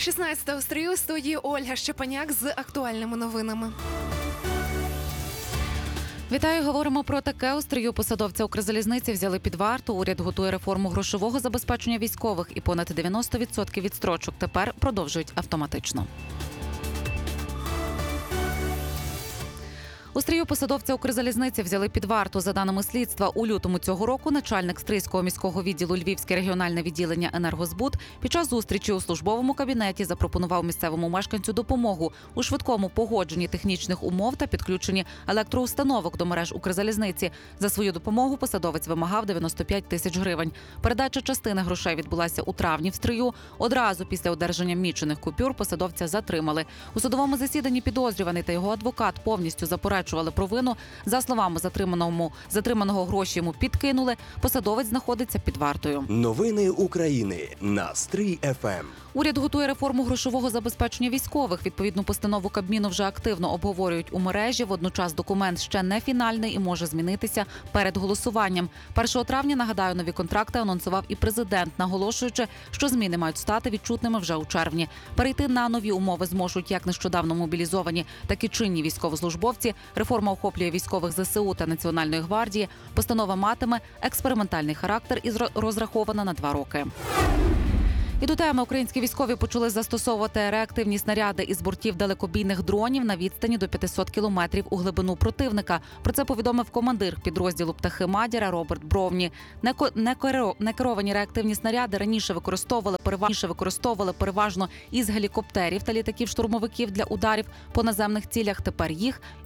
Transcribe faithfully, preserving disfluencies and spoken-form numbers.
шістнадцята у стрію, у студії Ольга Щепаняк з актуальними новинами. Вітаю, говоримо про таке. У стрію посадовця Укрзалізниці взяли під варту. Уряд готує реформу грошового забезпечення військових і понад дев'яносто відсотків відстрочок тепер продовжують автоматично. У стрію посадовця Укрзалізниці взяли під варту. За даними слідства, у лютому цього року начальник Стрийського міського відділу Львівське регіональне відділення «Енергозбут» під час зустрічі у службовому кабінеті запропонував місцевому мешканцю допомогу у швидкому погодженні технічних умов та підключенні електроустановок до мереж Укрзалізниці. За свою допомогу посадовець вимагав дев'яносто п'ять тисяч гривень. Передача частини грошей відбулася у травні в Стрию. Одразу після одержання мічених купюр посадовця затримали. У судовому засіданні підозрюваний та його адвокат повністю заперечували провину. За словами затриманого, затриманого гроші йому підкинули. Посадовець знаходиться під вартою. Новини України на Стрий еф ем. Уряд готує реформу грошового забезпечення військових. Відповідну постанову Кабміну вже активно обговорюють у мережі. Водночас документ ще не фінальний і може змінитися перед голосуванням. першого травня, нагадаю, нові контракти анонсував і президент, наголошуючи, що зміни мають стати відчутними вже у червні. Перейти на нові умови зможуть як нещодавно мобілізовані, так і чинні військовослужбовці. Реформа охоплює військових зе се у та Національної гвардії. Постанова матиме експериментальний характер і розрахована на два роки. І до теми. Українські військові почали застосовувати реактивні снаряди із бортів далекобійних дронів на відстані до п'ятсот кілометрів у глибину противника. Про це повідомив командир підрозділу «Птахи Мадяра» Роберт Бровні. Некеровані реактивні снаряди раніше використовували, переважно, використовували переважно із гелікоптерів та літаків-штурмовиків для ударів по наземних цілях. Тепер їх